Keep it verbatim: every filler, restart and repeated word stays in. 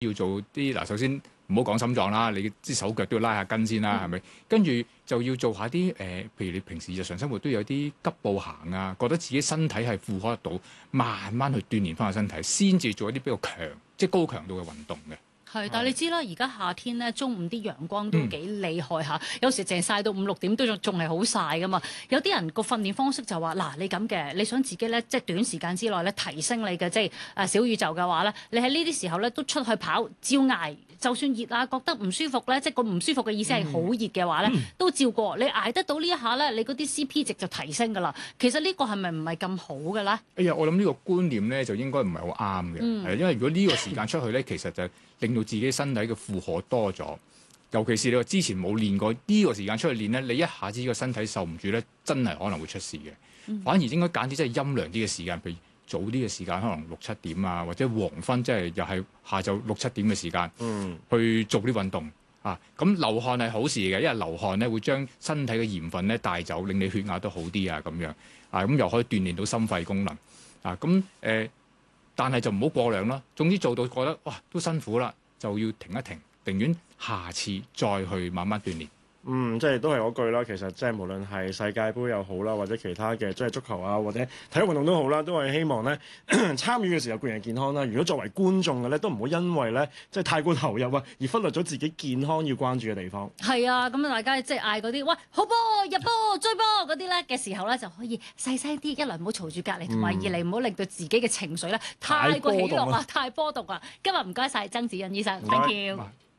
要做啲嗱，首先唔好講心臟啦，你啲手腳都要拉下筋先啦，係咪、嗯？跟住就要做下啲誒、呃，譬如你平時日常生活都有啲急步行啊，覺得自己身體係負荷得到，慢慢去鍛鍊翻個身體，先至做一啲比較強，即係高強度嘅運動嘅。 係，但係你知啦，而家夏天咧，中午啲陽光都幾厲害嚇，嗯、有時淨係曬到五六點都仲仲係好曬噶嘛。有啲人個訓練方式就話：嗱，你咁嘅，你想自己咧，即係短時間之內咧提升你嘅即係誒小宇宙嘅話咧，你喺呢啲時候咧都出去跑，照捱，就算熱啊，覺得唔舒服咧，即係個唔舒服嘅意思係好熱嘅話咧，嗯、都照過。你捱得到呢一下咧，你嗰啲 C P 值就提升噶啦。其實呢個係咪唔係咁好嘅咧？ 哎呀，我諗呢個觀念咧就應該唔係好啱嘅，係、嗯、因為如果呢個時間出去咧，其實就令到自己身體嘅負荷多咗，尤其是你話之前冇練過呢個時間出去練咧，你一下子個身體受唔住咧，真係可能會出事嘅。嗯、反而應該揀啲真係陰涼啲嘅時間，譬如早啲嘅時間，可能六七點啊，或者黃昏，即係又係下晝六七點嘅時間，嗯、去做啲運動啊。咁流汗係好事嘅，因為流汗咧會將身體嘅鹽分咧帶走，令你血壓都好啲啊咁樣啊，咁又可以鍛鍊到心肺功能啊。咁誒。呃但係就唔好過量啦。總之做到覺得哇都辛苦啦，就要停一停，寧願下次再去慢慢鍛鍊。 嗯，即係都係嗰句啦。其實即係無論係世界盃又好啦，或者其他嘅即係足球啊，或者體育運動都好啦，都係希望咧參與嘅時候個人健康啦。如果作為觀眾嘅咧，都唔好因為咧即係太過投入啊，而忽略咗自己健康要關注嘅地方。係啊，咁大家即係嗌嗰啲喂好波入波追波嗰啲咧嘅時候咧，就可以細聲啲，一來唔好嘈住隔離，同埋、嗯、二嚟唔好令到自己嘅情緒咧太過起落啊，太波動啊。今日唔該晒曾梓殷醫生 ，thank you。